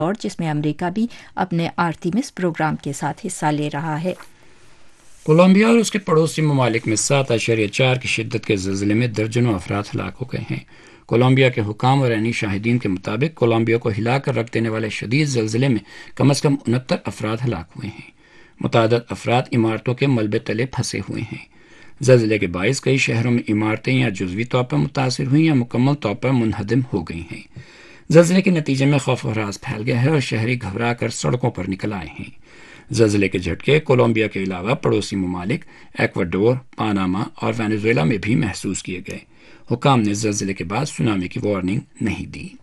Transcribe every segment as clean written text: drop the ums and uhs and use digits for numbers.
اور جس میں امریکہ بھی اپنے آرتیمس پروگرام کے ساتھ حصہ لے رہا ہے۔ کولمبیا اور اس کے پڑوسی ممالک میں 7.4 کی شدت کے زلزلے میں درجنوں افراد ہلاک ہو گئے ہیں۔ کولمبیا کے حکام اور عینی شاہدین کے مطابق کولمبیا کو ہلا کر رکھ دینے والے شدید زلزلے میں کم از کم 69 افراد ہلاک ہوئے ہیں۔ متعدد افراد عمارتوں کے ملبے تلے پھنسے ہوئے ہیں۔ زلزلے کے باعث کئی شہروں میں عمارتیں یا جزوی طور پر متاثر ہوئیں یا مکمل طور پر منہدم ہو گئی ہیں۔ زلزلے کے نتیجے میں خوف و ہراس پھیل گیا ہے اور شہری گھبرا کر سڑکوں پر نکل آئے ہیں۔ زلزلے کے جھٹکے کولمبیا کے علاوہ پڑوسی ممالک ایکواڈور، پاناما اور وینزویلا میں بھی محسوس کیے گئے۔ حکام نے زلزلے کے بعد سونامی کی وارننگ نہیں دی۔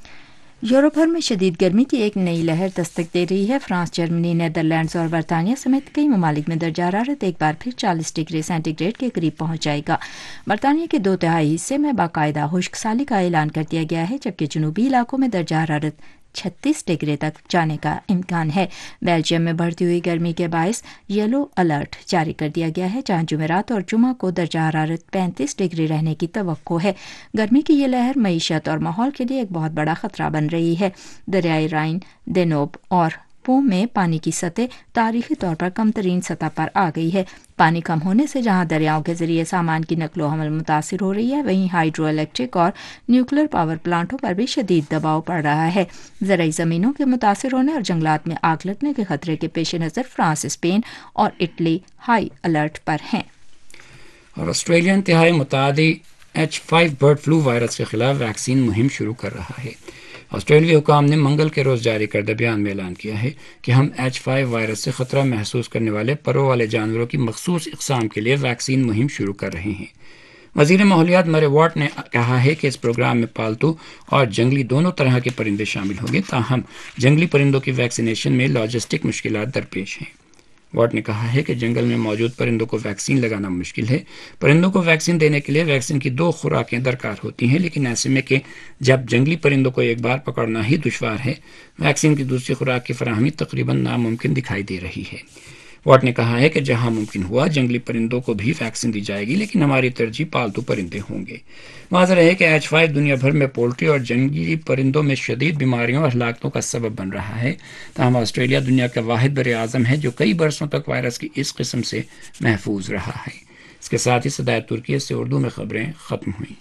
یورپ بھر میں شدید گرمی کی ایک نئی لہر دستک دے رہی ہے۔ فرانس، جرمنی، نیدرلینڈز اور برطانیہ سمیت کئی ممالک میں درجہ حرارت ایک بار پھر 40 ڈگری سینٹی گریڈ کے قریب پہنچ جائے گا۔ برطانیہ کے 2/3 حصے میں باقاعدہ خشک سالی کا اعلان کر دیا گیا ہے، جبکہ جنوبی علاقوں میں درجہ حرارت 36 ڈگری تک جانے کا امکان ہے۔ بیلجیم میں بڑھتی ہوئی گرمی کے باعث یلو الرٹ جاری کر دیا گیا ہے، جہاں جمعرات اور جمعہ کو درجہ حرارت 35 ڈگری رہنے کی توقع ہے۔ گرمی کی یہ لہر معیشت اور ماحول کے لیے ایک بہت بڑا خطرہ بن رہی ہے۔ دریائے رائن، دینوب اور پو میں پانی کی سطح تاریخی طور پر کم ترین سطح پر آ گئی ہے۔ پانی کم ہونے سے جہاں دریاؤں کے ذریعے سامان کی نقل و حمل متاثر ہو رہی ہے، وہیں ہائیڈرو الیکٹرک اور نیوکلیر پاور پلانٹوں پر بھی شدید دباؤ پڑ رہا ہے۔ زرعی زمینوں کے متاثر ہونے اور جنگلات میں آگ لگنے کے خطرے کے پیش نظر فرانس، اسپین اور اٹلی ہائی الرٹ پر ہیں۔ اور آسٹریلیا انتہائی متعدی H5 برڈ فلو وائرس کے خلاف ویکسین مہم شروع کر رہا ہے۔ آسٹریلوی حکام نے منگل کے روز جاری کردہ بیان میں اعلان کیا ہے کہ ہم H5 وائرس سے خطرہ محسوس کرنے والے پروں والے جانوروں کی مخصوص اقسام کے لیے ویکسین مہم شروع کر رہے ہیں۔ وزیر ماحولیات میری واٹ نے کہا ہے کہ اس پروگرام میں پالتو اور جنگلی دونوں طرح کے پرندے شامل ہوں گے، تاہم جنگلی پرندوں کی ویکسینیشن میں لاجسٹک مشکلات درپیش ہیں۔ واٹ نے کہا ہے کہ جنگل میں موجود پرندوں کو ویکسین لگانا مشکل ہے۔ پرندوں کو ویکسین دینے کے لیے ویکسین کی 2 خوراکیں درکار ہوتی ہیں، لیکن ایسے میں کہ جب جنگلی پرندوں کو ایک بار پکڑنا ہی دشوار ہے، ویکسین کی دوسری خوراک کی فراہمی تقریباً ناممکن دکھائی دے رہی ہے۔ واٹ نے کہا ہے کہ جہاں ممکن ہوا جنگلی پرندوں کو بھی ویکسین دی جائے گی، لیکن ہماری ترجیح پالتو پرندے ہوں گے۔ واضح ہے کہ H5 دنیا بھر میں پولٹری اور جنگلی پرندوں میں شدید بیماریوں اور ہلاکتوں کا سبب بن رہا ہے، تاہم آسٹریلیا دنیا کا واحد بر اعظم ہے جو کئی برسوں تک وائرس کی اس قسم سے محفوظ رہا ہے۔ اس کے ساتھ ہی صدائے ترکی سے اردو میں خبریں ختم ہوئیں۔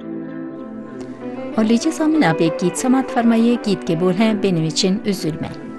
اور لیجیے سامنے آپ ایک گیت سماعت فرمائیے۔ گیت کے بول ہیں بے نویچن üzülme۔